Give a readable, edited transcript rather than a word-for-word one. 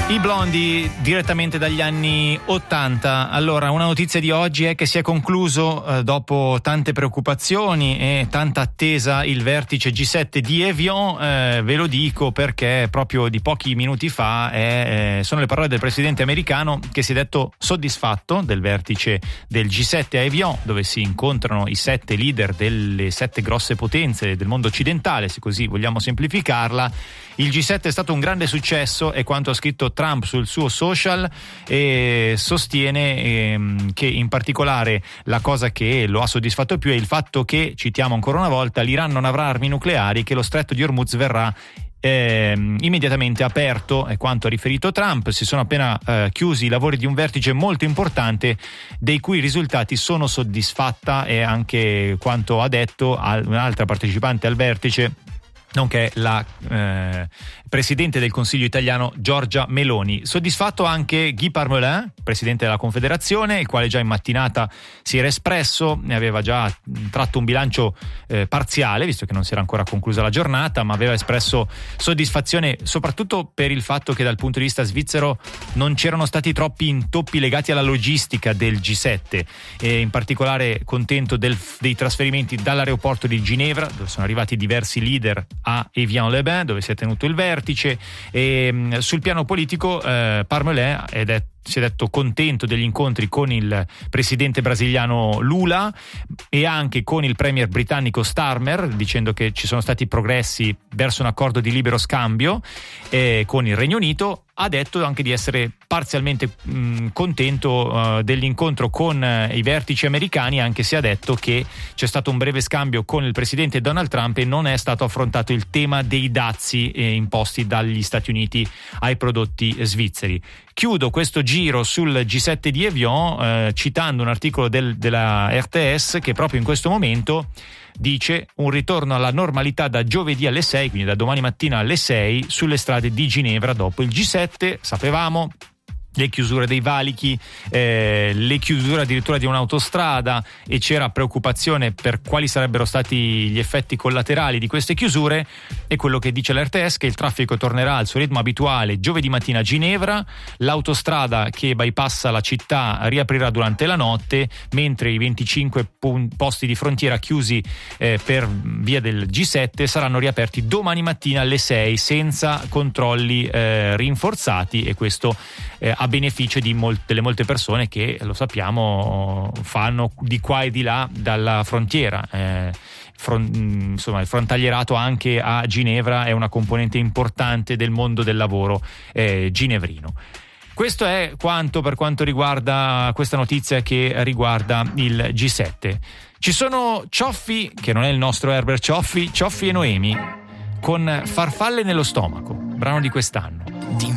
I Blondie direttamente dagli anni 80. Allora, una notizia di oggi è che si è concluso dopo tante preoccupazioni e tanta attesa il vertice G7 di Evian. Ve lo dico perché proprio di pochi minuti fa sono le parole del presidente americano che si è detto soddisfatto del vertice del G7 a Evian, dove si incontrano i 7 leader delle 7 grosse potenze del mondo occidentale, se così vogliamo semplificarla. Il G7 è stato un grande successo, è quanto ha scritto Trump sul suo social, e sostiene che in particolare la cosa che lo ha soddisfatto più è il fatto che, citiamo ancora una volta, l'Iran non avrà armi nucleari, che lo stretto di Hormuz verrà immediatamente aperto, è quanto ha riferito Trump. Si sono appena chiusi i lavori di un vertice molto importante, dei cui risultati sono soddisfatta, e anche quanto ha detto un'altra partecipante al vertice, nonché la presidente del Consiglio italiano Giorgia Meloni. Soddisfatto anche Guy Parmelin, presidente della Confederazione, il quale già in mattinata si era espresso, ne aveva già tratto un bilancio parziale, visto che non si era ancora conclusa la giornata, ma aveva espresso soddisfazione soprattutto per il fatto che dal punto di vista svizzero non c'erano stati troppi intoppi legati alla logistica del G7, e in particolare contento dei trasferimenti dall'aeroporto di Ginevra, dove sono arrivati diversi leader, a Evian-les-Bains, dove si è tenuto il vertice. E sul piano politico Parmelin si è detto contento degli incontri con il presidente brasiliano Lula e anche con il premier britannico Starmer, dicendo che ci sono stati progressi verso un accordo di libero scambio con il Regno Unito. Ha detto anche di essere parzialmente contento dell'incontro con i vertici americani, anche se ha detto che c'è stato un breve scambio con il presidente Donald Trump e non è stato affrontato il tema dei dazi imposti dagli Stati Uniti ai prodotti svizzeri. Chiudo questo giro sul G7 di Evian citando un articolo della RTS che proprio in questo momento dice: un ritorno alla normalità da giovedì alle 6, quindi da domani mattina alle 6, sulle strade di Ginevra dopo il G7. Sapevamo le chiusure dei valichi, le chiusure addirittura di un'autostrada, e c'era preoccupazione per quali sarebbero stati gli effetti collaterali di queste chiusure. E quello che dice l'RTS, che il traffico tornerà al suo ritmo abituale giovedì mattina a Ginevra, l'autostrada che bypassa la città riaprirà durante la notte, mentre i 25 posti di frontiera chiusi per via del G7 saranno riaperti domani mattina alle 6 senza controlli rinforzati, e questo a beneficio delle molte persone che, lo sappiamo, fanno di qua e di là dalla frontiera. Insomma, il frontalierato anche a Ginevra è una componente importante del mondo del lavoro ginevrino. Questo è quanto per quanto riguarda questa notizia che riguarda il G7. Ci sono Cioffi, che non è il nostro Herbert Cioffi e Noemi, con Farfalle nello stomaco, brano di quest'anno.